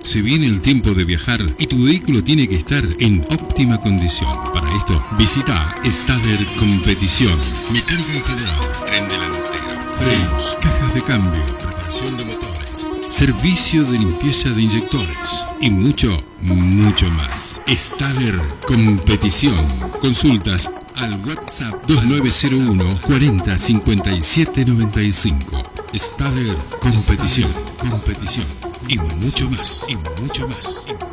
Se viene el tiempo de viajar y tu vehículo tiene que estar en óptima condición. Para esto, visita Stader Competición. Mecánica en general, tren delantero, frenos, cajas de cambio, reparación de motores, servicio de limpieza de inyectores y mucho, mucho más. Stader Competición. Consultas al WhatsApp 2901 40 57 95. Stader Competición y mucho más, y mucho más.